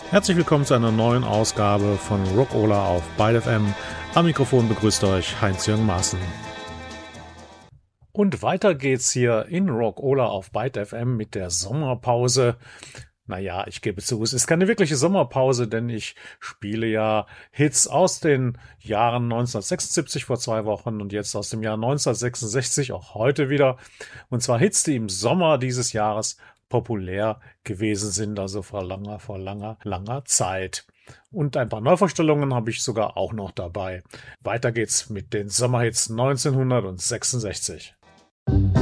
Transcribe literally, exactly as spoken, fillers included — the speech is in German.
Herzlich willkommen zu einer neuen Ausgabe von Rockola auf Byte F M. Am Mikrofon begrüßt euch Heinz-Jürgen Maaßen. Und weiter geht's hier in Rockola auf Byte F M mit der Sommerpause. Naja, ich gebe zu, es ist keine wirkliche Sommerpause, denn ich spiele ja Hits aus den Jahren neunzehnhundertsechsundsiebzig vor zwei Wochen und jetzt aus dem Jahr neunzehnhundertsechsundsechzig, auch heute wieder. Und zwar Hits, die im Sommer dieses Jahres populär gewesen sind, also vor langer, vor langer, langer Zeit. Und ein paar Neuvorstellungen habe ich sogar auch noch dabei. Weiter geht's mit den Sommerhits neunzehnhundertsechsundsechzig.